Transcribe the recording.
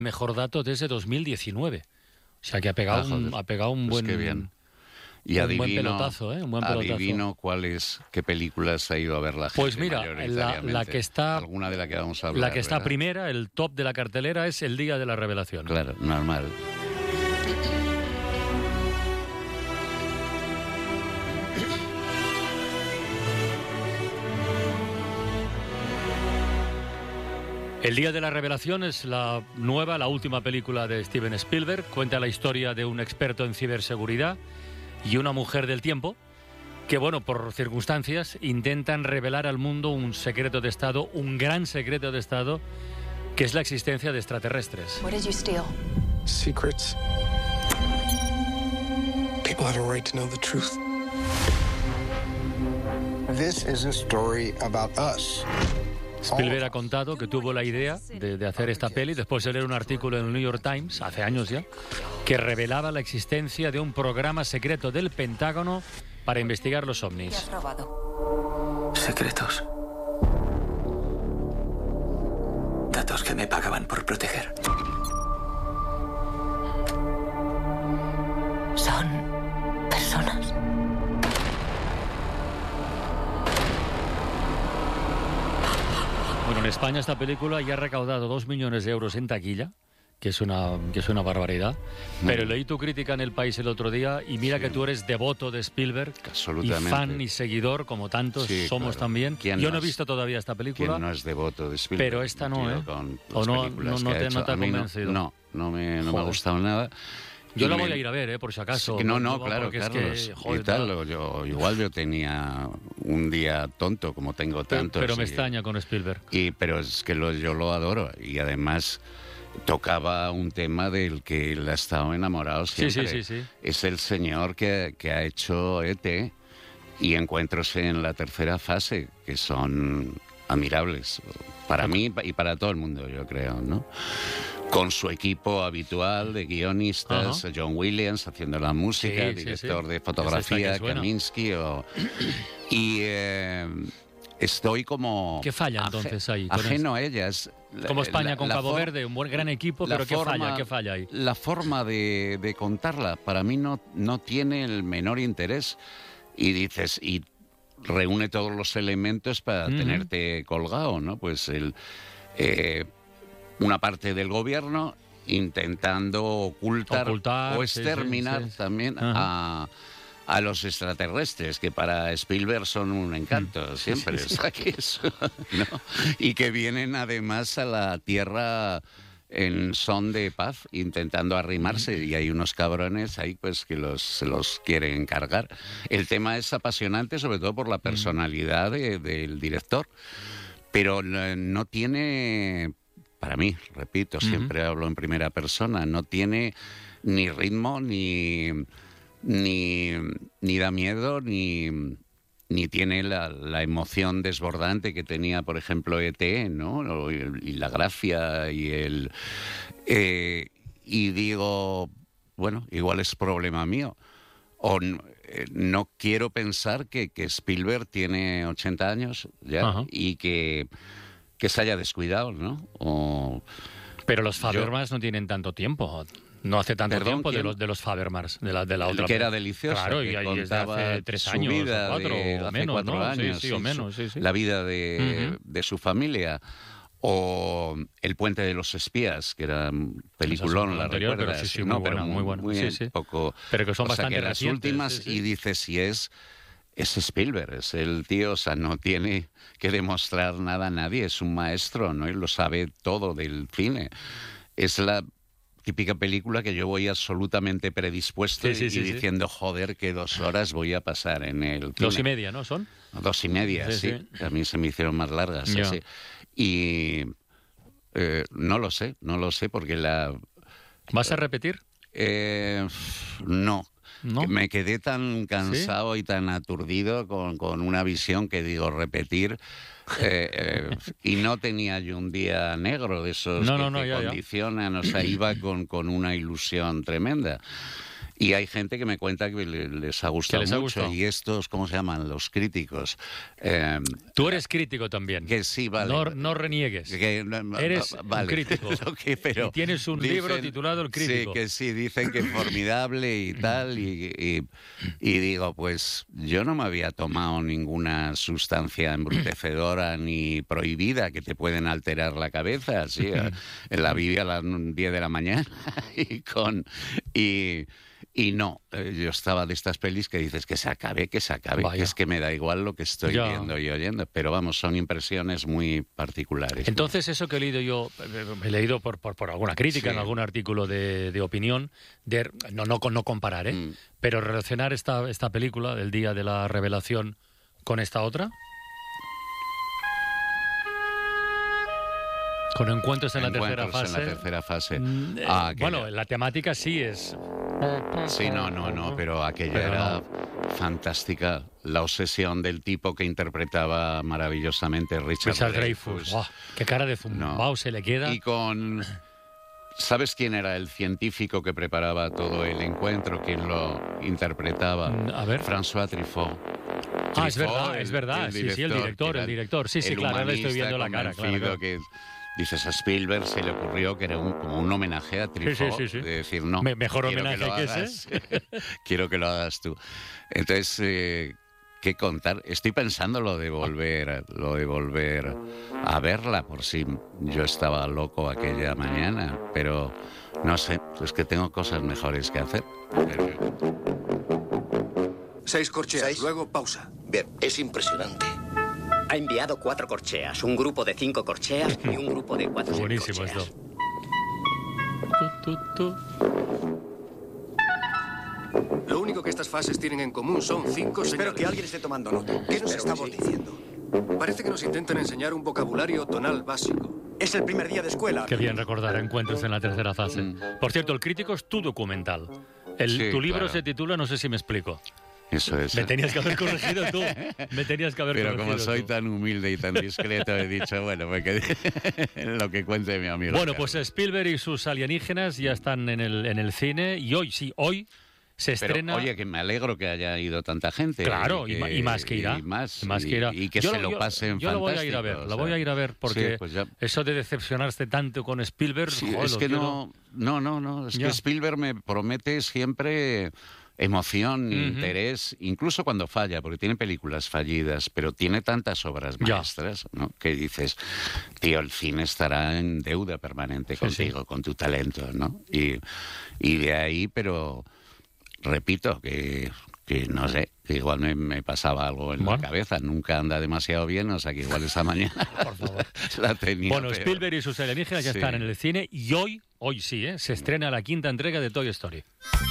mejor dato desde 2019. O sea que ha pegado un pues buen... qué bien. Y un buen pelotazo, un buen pelotazo. Adivino qué películas ha ido a ver la gente. Pues mira, la que está... Alguna de la que vamos a hablar, la que está ¿verdad? primera, el top de la cartelera, es El Día de la Revelación. Claro, normal. El Día de la Revelación es la última película de Steven Spielberg. Cuenta la historia de un experto en ciberseguridad y una mujer del tiempo que, bueno, por circunstancias, intentan revelar al mundo un secreto de Estado, un gran secreto de Estado, que es la existencia de extraterrestres. What did you steal? Secrets. People have a right to know the truth. This is a story about us. Spielberg ha contado que tuvo la idea de hacer esta peli después de leer un artículo en el New York Times, hace años ya, que revelaba la existencia de un programa secreto del Pentágono para investigar los ovnis. ¿Qué has robado? Secretos. Datos que me pagaban por proteger. Son personas. Bueno, en España esta película ya ha recaudado 2 millones de euros en taquilla, que es una barbaridad. Pero leí tu crítica en El País el otro día y mira que tú eres devoto de Spielberg y fan y seguidor, como tantos somos también. Yo no he visto todavía esta película. ¿Quién no es devoto de Spielberg? Pero esta no, ¿eh? ¿O no te ha convencido? No me ha gustado nada. Yo la voy a ir a ver, por si acaso. Claro, Carlos. Yo tenía un día tonto, como tengo tantos. Pero me extraña con Spielberg. Pero es que yo lo adoro. Y además tocaba un tema del que él ha estado enamorado siempre. Sí. Es el señor que ha hecho E.T. y Encuentros en la tercera fase, que son admirables. Para mí y para todo el mundo, yo creo, ¿no? Con su equipo habitual de guionistas, John Williams haciendo la música, director de fotografía, Kaminsky. Y estoy como... ¿Qué falla entonces ahí? Ajeno a ellas. Como España con Cabo Verde, un buen gran equipo, pero ¿qué falla ahí? La forma de contarla para mí no tiene el menor interés. Y dices... y reúne todos los elementos para tenerte colgado, ¿no? Pues una parte del gobierno intentando ocultar o exterminar también a los extraterrestres, que para Spielberg son un encanto siempre, ¿no? Y que vienen además a la Tierra en son de paz, intentando arrimarse, y hay unos cabrones ahí pues que se los quieren cargar. El tema es apasionante, sobre todo por la personalidad del director, pero no tiene, para mí, repito, siempre hablo en primera persona, no tiene ni ritmo, ni da miedo, ni tiene la emoción desbordante que tenía, por ejemplo, E.T., ¿no? Y la gracia y y digo, bueno, igual es problema mío. O no quiero pensar que Spielberg tiene 80 años ya y que se haya descuidado, ¿no? Pero los Fabelmans no tienen tanto tiempo. No hace tanto tiempo ¿quién? de los Fabelmans, de la otra. Que era deliciosa. Claro, y ahí desde hace 3 años, vida 4 o menos, hace 4 ¿no? años. Sí, o menos, sí. La vida de su familia. O El puente de los espías, que era peliculón, la recuerdas. Pero muy buena. Poco, pero que son bastante que las recientes, últimas, y dices, si es Spielberg, es el tío, o sea, no tiene que demostrar nada a nadie, es un maestro, ¿no? Y lo sabe todo del cine. Es la típica película que yo voy absolutamente predispuesto y diciendo, joder, que 2 horas voy a pasar en el cine. 2:30, ¿no? ¿Son? 2:30, sí. A mí se me hicieron más largas. Sí. Y no lo sé, porque ¿Vas a repetir? No. Me quedé tan cansado y tan aturdido con una visión que digo, repetir... y no tenía yo un día negro de esos que te condicionan, o sea, iba con una ilusión tremenda. Y hay gente que me cuenta que les ha gustado mucho. Y estos, ¿cómo se llaman? Los críticos. Tú eres crítico también. Que sí, vale. No reniegues. Eres un crítico. Pero y tienes un libro titulado El Crítico. Sí, que sí, dicen que es formidable y tal. Y digo, pues yo no me había tomado ninguna sustancia embrutecedora ni prohibida que te pueden alterar la cabeza. Así, en la vida a las 10 de la mañana. Y no, yo estaba de estas pelis que dices que se acabe, que es que me da igual lo que estoy viendo y oyendo, pero vamos, son impresiones muy particulares. Entonces, eso que he leído yo, he leído por alguna crítica, en algún artículo de opinión, no comparar, pero relacionar esta película del Día de la Revelación con esta otra. Con encuentros en la tercera fase. Bueno, la temática sí es... Sí, no, pero aquella era fantástica. La obsesión del tipo que interpretaba maravillosamente Richard Dreyfuss. ¡Oh, qué cara de zumbao se le queda! Y con... ¿Sabes quién era el científico que preparaba todo el encuentro? ¿Quién lo interpretaba? A ver. François Truffaut. Es verdad. El director. Sí, claro, ahora le estoy viendo la cara. Claro. Que dices, a Spielberg se le ocurrió que era como un homenaje a Truffaut. Sí. De decir, no, mejor homenaje que ese. Quiero que lo hagas tú. Entonces, ¿qué contar? Estoy pensando lo de volver a verla, por si yo estaba loco aquella mañana, pero no sé, es que tengo cosas mejores que hacer. 6 corcheas, luego pausa. Bien, es impresionante. Ha enviado 4 corcheas, un grupo de 5 corcheas y un grupo de 4 buenísimo corcheas. Esto. Lo único que estas fases tienen en común son 5 señales. Espero que alguien esté tomando nota. ¿Qué nos estamos diciendo? Parece que nos intentan enseñar un vocabulario tonal básico. Es el primer día de escuela. Qué bien recordar encuentros en la tercera fase. Por cierto, El Crítico es tu documental. Tu libro se titula, no sé si me explico. Eso es. Me tenías que haber corregido tú. Pero como soy tan humilde y tan discreto, he dicho, bueno, pues lo que cuente mi amigo. Bueno, pues Spielberg y sus alienígenas ya están en el cine y hoy se estrena... Pero, oye, que me alegro que haya ido tanta gente. Claro, y más que irá. Y que se lo pasen fantástico. Yo lo voy a ir a ver, porque eso de decepcionarse tanto con Spielberg... Sí, es que no, es que Spielberg me promete siempre... emoción, interés, incluso cuando falla, porque tiene películas fallidas, pero tiene tantas obras maestras, ¿no? Que dices, tío, el cine estará en deuda permanente contigo, con tu talento, ¿no? Y de ahí, pero repito, que no sé, que igual me pasaba algo en la cabeza, nunca anda demasiado bien, o sea que igual esta mañana por favor. la tenía. Bueno, pero... Spielberg y sus alienígenas ya están en el cine y hoy sí, se estrena la 5ª entrega de Toy Story.